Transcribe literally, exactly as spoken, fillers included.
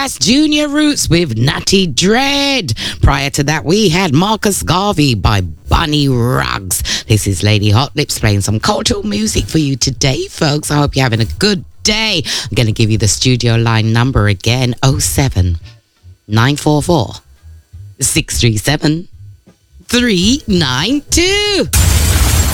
That's Junior Roots with Natty Dread. Prior to that, we had Marcus Garvey by Bunny Ruggs. This is Lady Hot Lips playing some cultural music for you today, folks. I hope you're having a good day. I'm going to give you the studio line number again, oh seven nine four four, six three seven, three nine two.